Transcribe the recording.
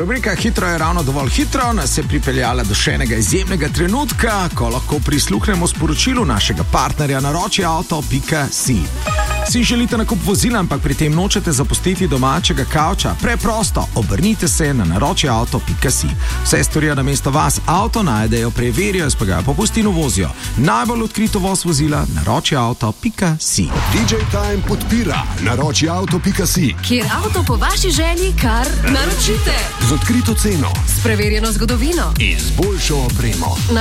Rubrika Hitro je ravno dovolj hitro nas je pripeljala do še enega izjemnega trenutka, ko lahko prisluhnemo sporočilu našega partnerja naročiauto.si. Si želite nakup vozila, ampak pri tem nočete zapustiti domačega kavča? Preprosto, obrnite se na naročiauto.si. Vse storijo namesto vas, avto najdejo, preverijo, izpagajo popust in uvozijo. Najbolj odkrito voz vozila naročiauto.si. DJ Time podpira naročiauto.si, kjer avto po vaši želji kar naročite. z odkrito ceno S preverjeno zgodovino. in z boljšo opremo.